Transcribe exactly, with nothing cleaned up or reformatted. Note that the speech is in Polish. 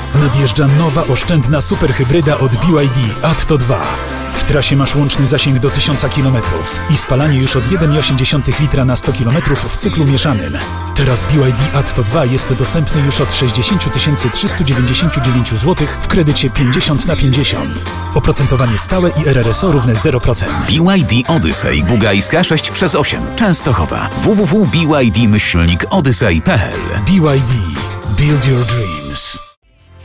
Nadjeżdża nowa oszczędna superhybryda od B Y D Atto dwa. W trasie masz łączny zasięg do tysiąc kilometrów i spalanie już od jeden przecinek osiem litra na sto kilometrów w cyklu mieszanym. Teraz B Y D Atto dwa jest dostępny już od sześćdziesiąt tysięcy trzysta dziewięćdziesiąt dziewięć złotych w kredycie pięćdziesiąt na pięćdziesiąt. Oprocentowanie stałe i R R S O równe zero procent. B Y D Odyssey Bugajska sześć przez osiem Częstochowa. w w w kropka b y d myślnik odyssey kropka p l. B Y D. Build your dreams.